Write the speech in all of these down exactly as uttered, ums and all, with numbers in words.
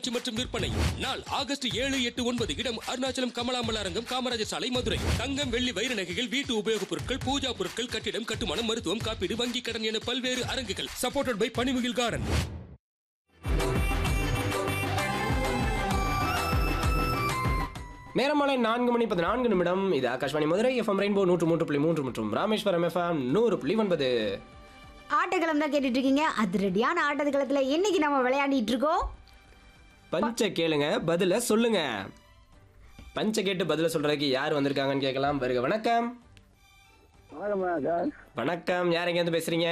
கண்காட்சி மற்றும் விற்பனை. நாள் ஆகஸ்ட் ஏழு எட்டு ஒன்பது. இடம் அருணாச்சலம் கமலாம்பல் அரங்கம், காமராஜர் சாலை, மதுரை. தங்கம், வெள்ளி, வைர நகைகள், வீட்டு உபயோகப் பொருட்கள், பூஜா பொருட்கள், கட்டிடம் கட்டுமானம், மருத்துவம், காப்பீடு, வங்கி கடன் என பல்வேறு அரங்குகள். Supported by பனிமுகில் garden. நேரமாலை நான்கு மணி பதினான்கு நிமிடம். இது ஆகாஷ்வாணி மதுரை எஃப்எம் ரெயின்போ நூற்று மூன்று புள்ளி மூன்று மற்றும் ராமேஸ்வரம் எஃப்எம் நூறு புள்ளி ஒன்பது. ஆட்டக்களம் தான் கேட்டுட்டு இருக்கீங்க. அதிரடியான ஆட்டக்களத்துல இன்னைக்கு நம்ம விளையாடிட்டு இருக்கோம். பஞ்ச கேளுங்க, பதில சொல்லுங்க. பஞ்ச கேட்டு பதில சொல்றதுக்கு யார் வந்திருக்காங்கன்னு கேட்கலாம். வருக. வணக்கம். வணக்கம். யார் எங்க இருந்து பேசுறீங்க?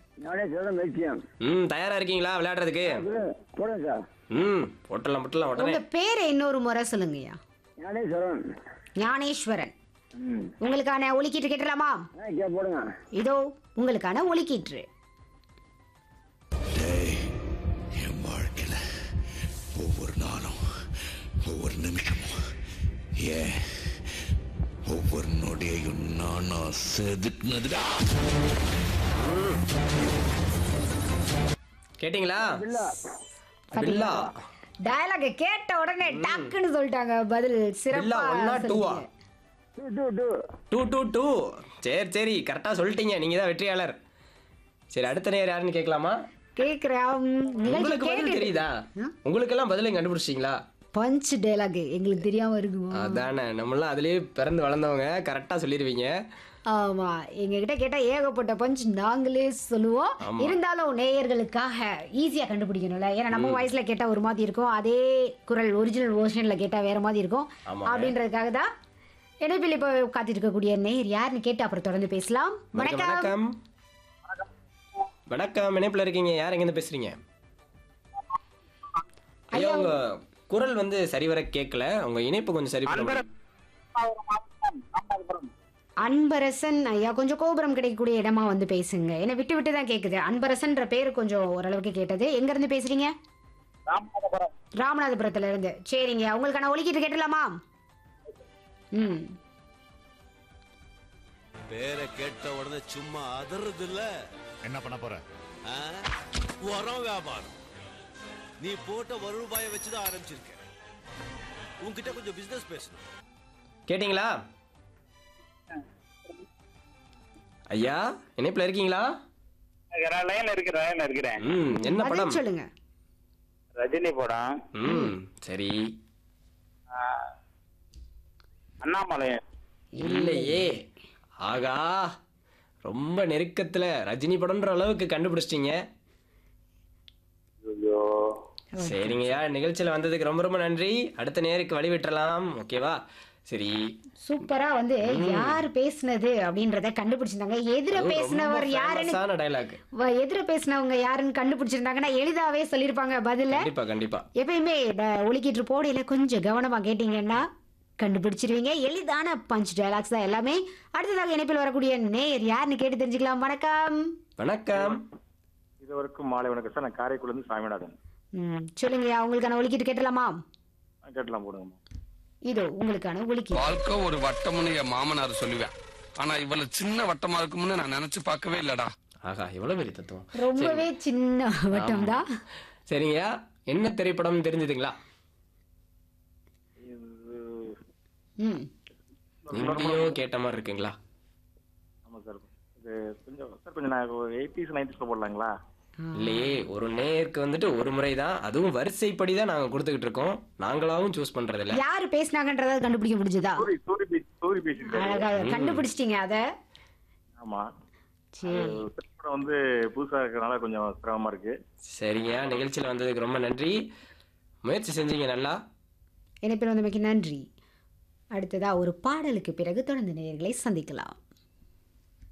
ம் தயாரா இருக்கீங்களா விளையாடுறதுக்கு? ம் போட்டலாம் போட்டலாம் உடனே. உங்க பேரை இன்னொரு முறை சொல்லுங்கய்யா. ஞானேஸ்வரன். உங்களுக்கான ஒலிக்கீற்று கேட்டலாமா? இதோ உங்களுக்கான ஒலிக்கீற்று. என் வாழ்க்கையில ஒவ்வொரு நாளும் ஒவ்வொரு நிமிஷமும் ஏன் ஒவ்வொரு நொடியையும் நானா செதுக்குனதுடா. கேட்டீங்களா? பில்லா டயலாக் கேட்ட உடனே டக்குன்னு சொல்லிட்டாங்க பதில். சிறப்பா டூவா டூ டூ டூ. சரி சரி கரெக்டா சொல்லிட்டீங்க. நீங்க தான் வெற்றியாளர். சரி அடுத்த நேரம் யாருன்னு கேட்கலாமா? கேக்குறேன். உங்களுக்கு பதில் தெரியுதா? உங்களுக்கு எல்லாம் பதில் கண்டுபிடிச்சிங்களா? பஞ்ச் டயலாக் எங்களுக்கு தெரியாம இருக்குமா? அதானே, நம்மளாம் அதுலயே பிறந்து வளர்ந்தவங்க, கரெக்டா சொல்லிடுவீங்க. ஆமா, எங்ககிட்ட கேட்டா ஏகப்பட்ட பஞ்ச் நாங்களே சொல்லுவோம். இருந்தாலும் நேயர்களுக்காக ஈஸியா கண்டுபிடிக்கணும்ல. ஏன்னா நம்ம வாய்ஸ்ல கேட்டா ஒரு மாதிரி இருக்கும், அதே குரல் ஒரிஜினல் வெர்ஷன்ல கேட்டா வேற மாதிரி இருக்கும். அப்படின்றதுக்காக தான் இணைப்பில் இப்போ காத்திட்டு இருக்கக்கூடிய நேயர் யாருன்னு கேட்டு அப்புறம் தொடர்ந்து பேசலாம். வணக்கம். வணக்கம். இணைப்புல இருக்கீங்க. யார் எங்க இருந்து பேசுறீங்க? ஐயா உங்க குரல் வந்து சரிவர கேட்கல. உங்க இணைப்பு கொஞ்சம் சரி பண்ண. அன்பரசன் ஐயா, கொஞ்சம் கோபுரம் கிடைக்கக்கூடிய இடமா வந்து பேசுங்க. ஏன்னா விட்டு விட்டு தான் கேக்குது. அன்பரசன்ற பேரு கொஞ்சம் ஓரளவுக்கு கேட்டது. எங்க இருந்து பேசுறீங்க? ராமநாதபுரத்துல இருந்து. சரிங்க, உங்களுக்கான ஒலிக்கீட்டு கேட்டலாமா? ம் பேரை கேட்ட உடனே சும்மா அதறது இல்ல. என்ன பண்ண போற? உரம் வியாபாரம். நீ போட்ட ஒரு ரூபாயை வச்சுதான் ஆரம்பிச்சிருக்க. உன்கிட்ட கொஞ்சம் பிசினஸ் பேசணும். கேட்டீங்களா ஐயா? இணைப்புல இருக்கீங்களா? ம் என்ன படம் சொல்லுங்க? ரஜினி படம். ம் சரி. அண்ணாமலை இல்லையே. ஆகா, ரொம்ப நெருக்கத்துல ரஜினி படம்ன்ற அளவுக்கு கண்டுபிடிச்சிட்டீங்க. சரிங்கய்யா, நிகழ்ச்சியில வந்ததுக்கு ரொம்ப ரொம்ப நன்றி. அடுத்த நேருக்கு வழி விட்டுறலாம். ஓகேவா? சரி, சூப்பரா வந்து யார் பேசுனது அப்படின்றத கண்டுபிடிச்சிருந்தாங்க. எதிர பேசினவர் யாருன்னு டயலாக் எதிர பேசினவங்க யாருன்னு கண்டுபிடிச்சிருந்தாங்கன்னா எளிதாவே சொல்லிருப்பாங்க பதில. கண்டிப்பா கண்டிப்பா. எப்பயுமே ஒலிக்கீற்று போடையில கொஞ்சம் கவனமா கேட்டீங்கன்னா கண்டுபிடிச்சிருவீங்க. எளிதான பஞ்ச் டயலாக்ஸ் தான் எல்லாமே. அடுத்ததாக இணைப்பில் வரக்கூடிய நேயர் யாருன்னு கேட்டு தெரிஞ்சுக்கலாம். வணக்கம். வணக்கம். இது வரைக்கும் மாலை வணக்கம் சார். நான் காரைக்குடில இருந்து சாமிநாதன். ம் சொல்லுங்கய்யா, உங்களுக்கான ஒலிக்கீட்டு கேட்டலாமா? கேட்டலாம், போடுங்க. இதோ உங்களுக்கான ஒலிக்கீட்டு. வாழ்க்கை ஒரு வட்டம்னு என் மாமனார் சொல்லுவேன். ஆனா இவ்வளவு சின்ன வட்டமா இருக்கும்னு நான் நினைச்சு பார்க்கவே இல்லடா. ஆகா, இவ்வளவு பெரிய தத்துவம். ரொம்பவே சின்ன வட்டம் தான். சரிங்கய்யா, என்ன திரைப்படம் தெரிஞ்சதுங்களா? ம் எங்கேயோ கேட்ட மாதிரி இருக்குங்களா? ஆமா சார். இது கொஞ்சம் சார் கொஞ்சம் நான் எயிட்டிஸ் நைன்டிஸ்ல போடலாங்களா? இல்லையே, ஒரு நேருக்கு வந்துட்டு ஒரு முறை தான், அதுவும் வரிசைப்படி தான் நாங்க கொடுத்துக்கிட்டு இருக்கோம். நாங்களாவும் சூஸ் பண்றது இல்ல. யாரு பேசினாங்கன்றத கண்டுபிடிக்க முடிஞ்சதா? அழகா கண்டுபிடிச்சிட்டீங்க அத. ஆமா, திரைப்படம் வந்து புதுசா இருக்கறனால கொஞ்சம் சிரமமா இருக்கு. சரிங்க, நிகழ்ச்சியில வந்ததுக்கு ரொம்ப நன்றி. முயற்சி செஞ்சீங்க நல்லா. இணைப்பில் வந்தமைக்கு நன்றி. அடுத்ததா ஒரு பாடலுக்கு பிறகு தொடர்ந்து நேயர்களை சந்திக்கலாம்.